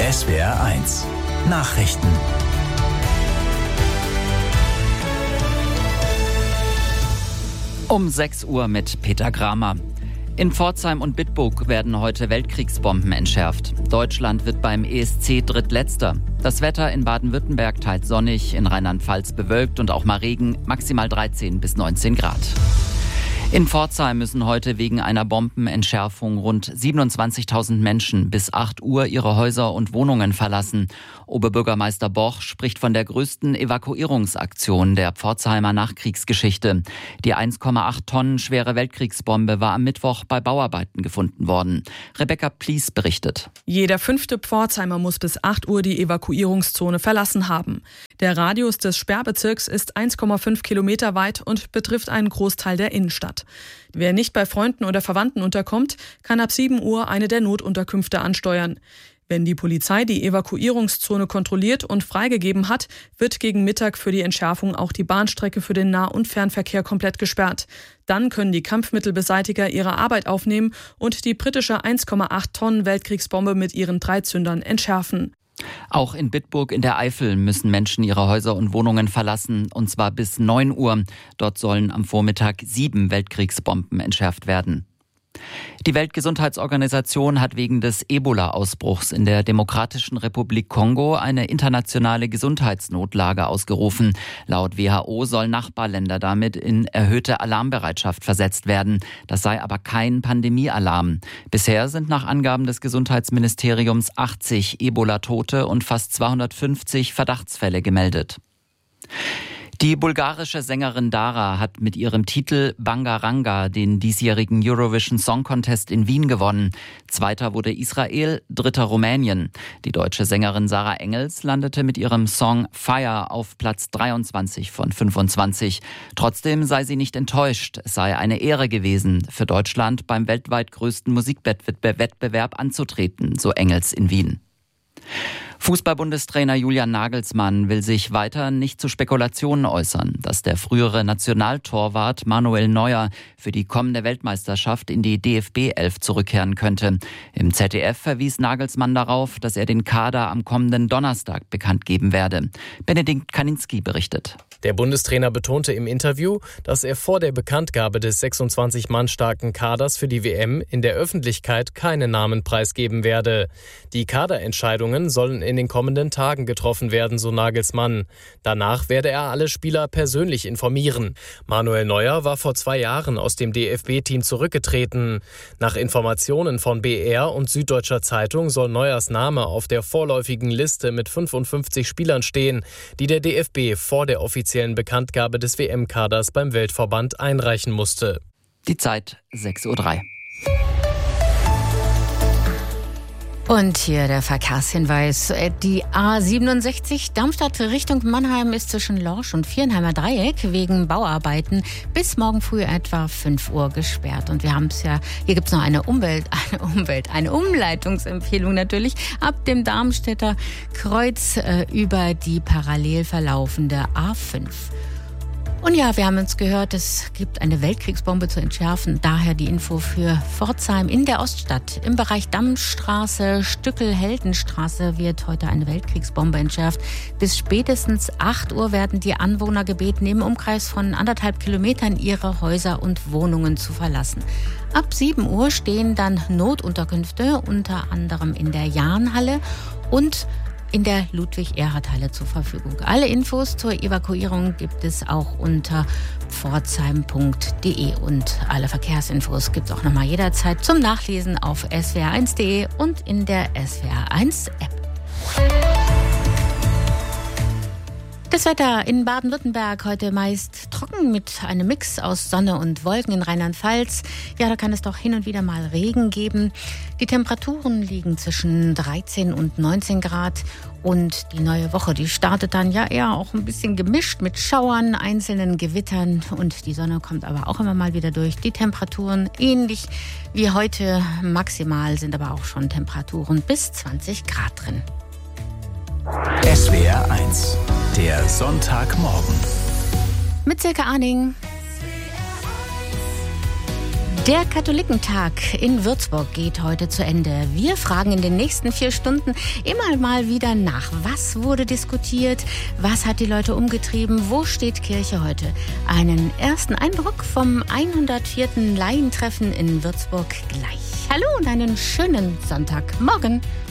SWR 1 Nachrichten. Um 6 Uhr mit Peter Kramer. In Pforzheim und Bitburg werden heute Weltkriegsbomben entschärft. Deutschland wird beim ESC drittletzter. Das Wetter in Baden-Württemberg teils sonnig, in Rheinland-Pfalz bewölkt und auch mal Regen, maximal 13 bis 19 Grad. In Pforzheim müssen heute wegen einer Bombenentschärfung rund 27.000 Menschen bis 8 Uhr ihre Häuser und Wohnungen verlassen. Oberbürgermeister Boch spricht von der größten Evakuierungsaktion der Pforzheimer Nachkriegsgeschichte. Die 1,8 Tonnen schwere Weltkriegsbombe war am Mittwoch bei Bauarbeiten gefunden worden. Rebecca Plies berichtet. Jeder 5. Pforzheimer muss bis 8 Uhr die Evakuierungszone verlassen haben. Der Radius des Sperrbezirks ist 1,5 Kilometer weit und betrifft einen Großteil der Innenstadt. Wer nicht bei Freunden oder Verwandten unterkommt, kann ab 7 Uhr eine der Notunterkünfte ansteuern. Wenn die Polizei die Evakuierungszone kontrolliert und freigegeben hat, wird gegen Mittag für die Entschärfung auch die Bahnstrecke für den Nah- und Fernverkehr komplett gesperrt. Dann können die Kampfmittelbeseitiger ihre Arbeit aufnehmen und die britische 1,8 Tonnen Weltkriegsbombe mit ihren 3 Zündern entschärfen. Auch in Bitburg in der Eifel müssen Menschen ihre Häuser und Wohnungen verlassen, und zwar bis 9 Uhr. Dort sollen am Vormittag 7 Weltkriegsbomben entschärft werden. Die Weltgesundheitsorganisation hat wegen des Ebola-Ausbruchs in der Demokratischen Republik Kongo eine internationale Gesundheitsnotlage ausgerufen. Laut WHO sollen Nachbarländer damit in erhöhte Alarmbereitschaft versetzt werden. Das sei aber kein Pandemiealarm. Bisher sind nach Angaben des Gesundheitsministeriums 80 Ebola-Tote und fast 250 Verdachtsfälle gemeldet. Die bulgarische Sängerin Dara hat mit ihrem Titel Bangaranga den diesjährigen Eurovision Song Contest in Wien gewonnen. Zweiter wurde Israel, dritter Rumänien. Die deutsche Sängerin Sarah Engels landete mit ihrem Song Fire auf Platz 23 von 25. Trotzdem sei sie nicht enttäuscht. Es sei eine Ehre gewesen, für Deutschland beim weltweit größten Musikwettbewerb anzutreten, so Engels in Wien. Fußball-Bundestrainer Julian Nagelsmann will sich weiter nicht zu Spekulationen äußern, dass der frühere Nationaltorwart Manuel Neuer für die kommende Weltmeisterschaft in die DFB-11 zurückkehren könnte. Im ZDF verwies Nagelsmann darauf, dass er den Kader am kommenden Donnerstag bekannt geben werde. Benedikt Kaninski berichtet. Der Bundestrainer betonte im Interview, dass er vor der Bekanntgabe des 26 Mann starken Kaders für die WM in der Öffentlichkeit keine Namen preisgeben werde. Die Kaderentscheidungen sollen in den kommenden Tagen getroffen werden, so Nagelsmann. Danach werde er alle Spieler persönlich informieren. Manuel Neuer war vor 2 Jahren aus dem DFB-Team zurückgetreten. Nach Informationen von BR und Süddeutscher Zeitung soll Neuers Name auf der vorläufigen Liste mit 55 Spielern stehen, die der DFB vor der offiziellen Bekanntgabe des WM-Kaders beim Weltverband einreichen musste. Die Zeit 6:03 Uhr. Und hier der Verkehrshinweis. Die A67 Darmstadt Richtung Mannheim ist zwischen Lorsch und Vierenheimer Dreieck wegen Bauarbeiten bis morgen früh etwa 5 Uhr gesperrt. Und wir haben es ja, hier gibt es noch eine Umleitungsempfehlung natürlich ab dem Darmstädter Kreuz über die parallel verlaufende A5. Und ja, wir haben uns gehört, es gibt eine Weltkriegsbombe zu entschärfen. Daher die Info für Pforzheim in der Oststadt. Im Bereich Dammstraße, Stückel-Heldenstraße wird heute eine Weltkriegsbombe entschärft. Bis spätestens 8 Uhr werden die Anwohner gebeten, im Umkreis von 1,5 Kilometern ihre Häuser und Wohnungen zu verlassen. Ab 7 Uhr stehen dann Notunterkünfte, unter anderem in der Jahnhalle und in der Ludwig-Erhard-Halle zur Verfügung. Alle Infos zur Evakuierung gibt es auch unter pforzheim.de und alle Verkehrsinfos gibt es auch nochmal jederzeit zum Nachlesen auf swr1.de und in der SWR1-App. Das Wetter in Baden-Württemberg heute meist trocken mit einem Mix aus Sonne und Wolken in Rheinland-Pfalz. Ja, da kann es doch hin und wieder mal Regen geben. Die Temperaturen liegen zwischen 13 und 19 Grad. Und die neue Woche, die startet dann ja eher auch ein bisschen gemischt mit Schauern, einzelnen Gewittern. Und die Sonne kommt aber auch immer mal wieder durch. Die Temperaturen ähnlich wie heute. Maximal sind aber auch schon Temperaturen bis 20 Grad drin. SWR 1, der Sonntagmorgen. Mit Silke Arning. Der Katholikentag in Würzburg geht heute zu Ende. Wir fragen in den nächsten 4 Stunden immer mal wieder nach. Was wurde diskutiert? Was hat die Leute umgetrieben? Wo steht Kirche heute? Einen ersten Eindruck vom 104. Laientreffen in Würzburg gleich. Hallo und einen schönen Sonntagmorgen.